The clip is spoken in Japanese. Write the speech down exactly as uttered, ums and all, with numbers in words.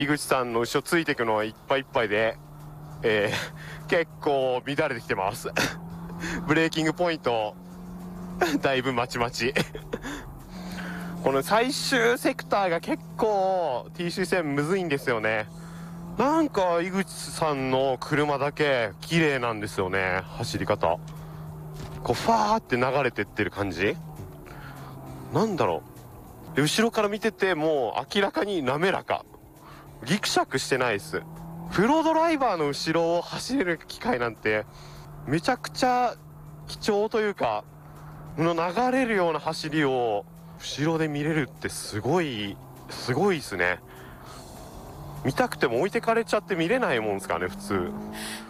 井口さんの後ろついていくのはいっぱいいっぱいで、えー、結構乱れてきてますブレーキングポイントだいぶまちまちこの最終セクターが結構 ティーシー 線むずいんですよね。なんか井口さんの車だけ綺麗なんですよね、走り方。こうファーって流れてってる感じなんだろう。後ろから見ててもう明らかに滑らか、ギクシャクしてないです。プロドライバーの後ろを走れる機会なんてめちゃくちゃ貴重というか、の流れるような走りを後ろで見れるってすごいすごいですね。見たくても置いてかれちゃって見れないもんですかね普通。